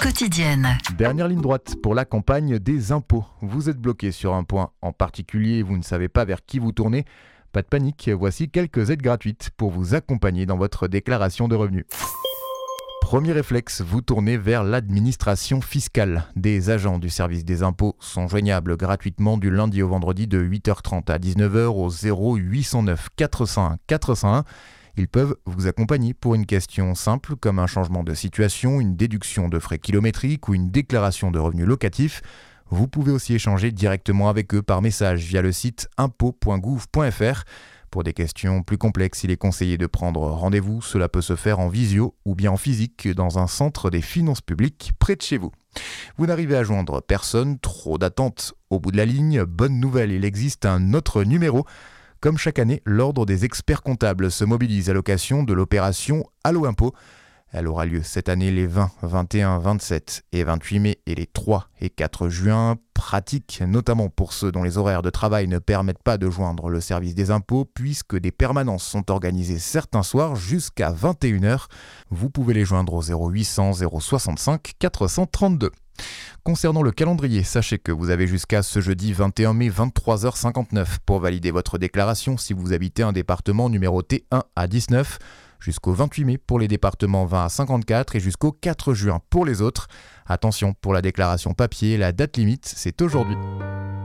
quotidienne. Dernière ligne droite pour la campagne des impôts. Vous êtes bloqué sur un point en particulier, vous ne savez pas vers qui vous tourner. Pas de panique, voici quelques aides gratuites pour vous accompagner dans votre déclaration de revenus. Premier réflexe, vous tournez vers l'administration fiscale. Des agents du service des impôts sont joignables gratuitement du lundi au vendredi de 8h30 à 19h au 0809 401 401. Ils peuvent vous accompagner pour une question simple comme un changement de situation, une déduction de frais kilométriques ou une déclaration de revenus locatifs. Vous pouvez aussi échanger directement avec eux par message via le site impôts.gouv.fr. Pour des questions plus complexes, il est conseillé de prendre rendez-vous. Cela peut se faire en visio ou bien en physique dans un centre des finances publiques près de chez vous. Vous n'arrivez à joindre personne, trop d'attente au bout de la ligne. Bonne nouvelle, il existe un autre numéro. Comme chaque année, l'Ordre des experts comptables se mobilise à l'occasion de l'opération Allo Impôt. Elle aura lieu cette année les 20, 21, 27 et 28 mai et les 3 et 4 juin. Pratique notamment pour ceux dont les horaires de travail ne permettent pas de joindre le service des impôts puisque des permanences sont organisées certains soirs jusqu'à 21h. Vous pouvez les joindre au 0800 065 432. Concernant le calendrier, sachez que vous avez jusqu'à ce jeudi 21 mai 23h59 pour valider votre déclaration si vous habitez un département numéroté 1 à 19, jusqu'au 28 mai pour les départements 20 à 54 et jusqu'au 4 juin pour les autres. Attention, pour la déclaration papier, la date limite, c'est aujourd'hui.